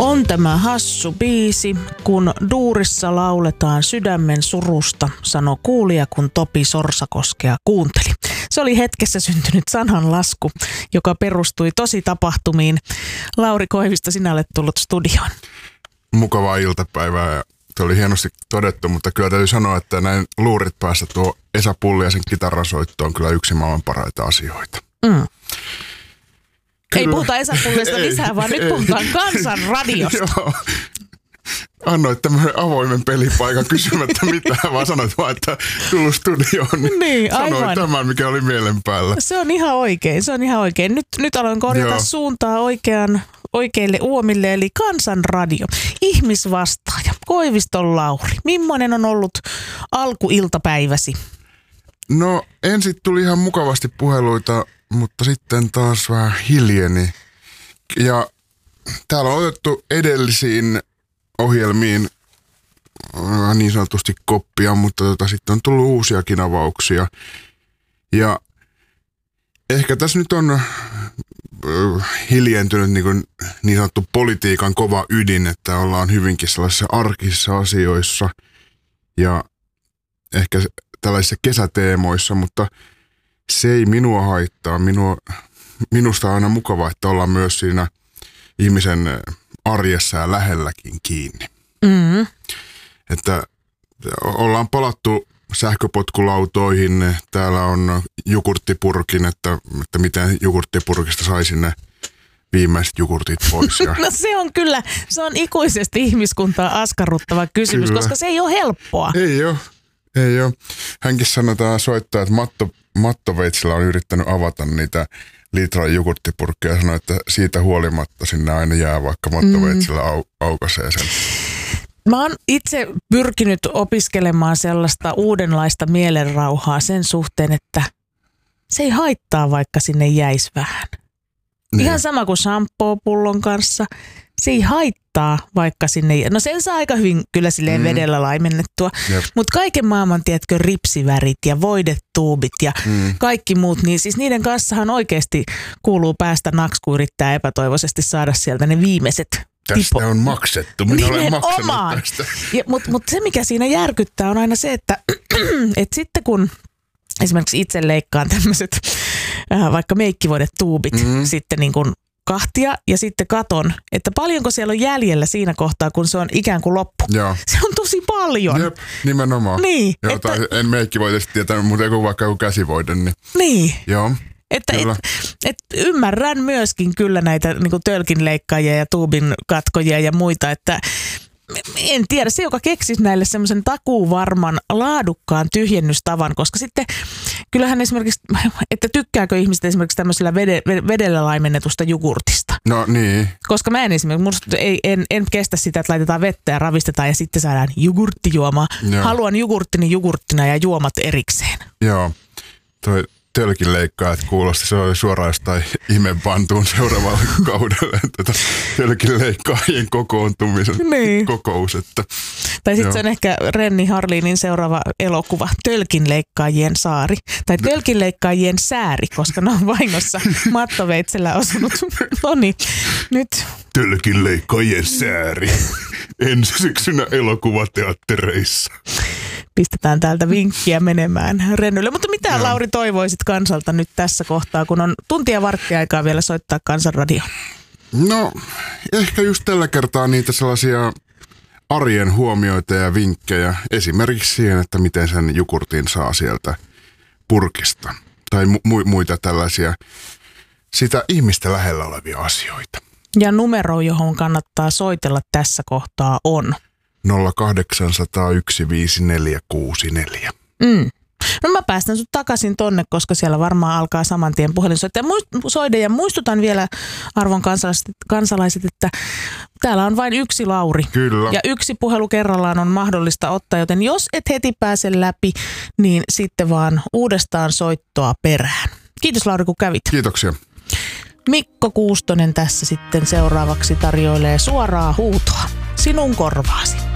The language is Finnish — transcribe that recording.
On tämä hassu biisi, kun duurissa lauletaan sydämen surusta, sanoi kuulija, kun Topi Sorsakoskea kuunteli. Se oli hetkessä syntynyt sananlasku, joka perustui tositapahtumiin. Lauri Koivisto, sinä olet tullut studioon. Mukavaa iltapäivää ja se oli hienosti todettu, mutta kyllä täytyy sanoa, että näin luurit päästä tuo Esa Pulliaisen kitarasoitto on kyllä yksi maailman parhaita asioita. Mm. Ei puhuta Esa Pulliaisesta lisää, vaan nyt puhutaan Kansanradiosta. Joo. Annoit tämmöisen avoimen pelipaikan kysymättä mitään, vaan sanoit vaan, että tullut studioon. Niin, sanoit tämän, mikä oli mielen päällä. Se on ihan oikein, se on ihan oikein. Nyt aloin korjata suuntaa oikeille uomille, eli Kansanradio. Ihmisvastaaja, Koiviston Lauri. Millainen on ollut alkuiltapäiväsi? No ensin tuli ihan mukavasti puheluita, mutta sitten taas vähän hiljeni. Ja täällä on otettu edellisiin ohjelmiin niin sanotusti koppia, mutta sitten on tullut uusiakin avauksia. Ja ehkä tässä nyt on hiljentynyt niin sanottu politiikan kova ydin, että ollaan hyvinkin sellaisissa arkisissa asioissa ja ehkä tällaisissa kesäteemoissa, mutta se ei minua haittaa. Minusta on aina mukavaa, että ollaan myös siinä ihmisen arjessa ja lähelläkin kiinni. Mm-hmm. Että ollaan palattu sähköpotkulautoihin. Täällä on jogurttipurkin, että miten jogurttipurkista saisi ne viimeiset jogurtit pois. Ja no se on ikuisesti ihmiskuntaa askarruttava kysymys, kyllä, koska se ei ole helppoa. Ei ole. Hänkin sanotaan soittaa, että Mattoveitsillä on yrittänyt avata niitä litran jogurttipurkkeja ja sanoi, että siitä huolimatta sinne aina jää, vaikka Mattoveitsillä aukaisee sen. Mä oon itse pyrkinyt opiskelemaan sellaista uudenlaista mielenrauhaa sen suhteen, että se ei haittaa, vaikka sinne jäisi vähän. Niin. Ihan sama kuin shampoo-pullon kanssa. Se ei haittaa, vaikka sinne... No sen saa aika hyvin kyllä silleen vedellä laimennettua. Mutta kaiken maailman, tiedätkö, ripsivärit ja voidetuubit ja kaikki muut, niin siis niiden kanssahan oikeasti kuuluu päästä naksku yrittää epätoivoisesti saada sieltä ne viimeiset tästä on maksettu. Minä olen maksanut tästä. Mutta se, mikä siinä järkyttää, on aina se, että sitten kun esimerkiksi itse leikkaan tämmöiset vaikka meikkivoidetuubit sitten niin kuin kahtia ja sitten katon, että paljonko siellä on jäljellä siinä kohtaa, kun se on ikään kuin loppu. Joo. Se on tosi paljon. Jep, nimenomaan. Niin. Joo, että en meikkivoidesta tietänyt, mutta joku vaikka joku käsivoide. Niin. Joo. Että ymmärrän myöskin kyllä näitä niin kuin tölkinleikkaajia ja tuubin katkojia ja muita, että en tiedä, se joka keksisi näille semmoisen takuuvarman laadukkaan tyhjennystavan, koska sitten kyllähän esimerkiksi, että tykkääkö ihmiset esimerkiksi tämmöisellä vedellä laimennetusta jogurtista? No niin. Koska mä en esimerkiksi, en kestä sitä, että laitetaan vettä ja ravistetaan ja sitten saadaan jogurttijuomaa. Haluan jogurttini jogurttina ja juomat erikseen. Joo, toi tölkinleikkaajat kuulosti, se oli suoraan jostain ihmeenpantuun seuraavalla kaudella, tätä tölkinleikkaajien kokoontumisen kokous. Että, tai sitten se on ehkä Renni Harlinin seuraava elokuva, Tölkinleikkaajien saari. Tai Tölkinleikkaajien sääri, koska ne on vahingossa Mattoveitsellä osunut. No niin, nyt. Tölkinleikkaajien sääri. Ensi syksynä elokuvateattereissa. Pistetään täältä vinkkiä menemään Rennylle. Mutta mitä Lauri toivoisit kansalta nyt tässä kohtaa, kun on tuntia varttiaikaa vielä soittaa Kansanradio? No, ehkä just tällä kertaa niitä sellaisia arjen huomioita ja vinkkejä. Esimerkiksi siihen, että miten sen jogurtin saa sieltä purkista. Tai muita tällaisia sitä ihmistä lähellä olevia asioita. Ja numero, johon kannattaa soitella tässä kohtaa on 08015464. No mä päästän sut takaisin tonne, koska siellä varmaan alkaa saman tien puhelinsoittaja soida. Ja muistutan vielä, arvon kansalaiset, että täällä on vain yksi Lauri. Kyllä. Ja yksi puhelu kerrallaan on mahdollista ottaa, joten jos et heti pääse läpi, niin sitten vaan uudestaan soittoa perään. Kiitos Lauri, kun kävit. Kiitoksia. Mikko Kuustonen tässä sitten seuraavaksi tarjoilee suoraa huutoa sinun korvaasi.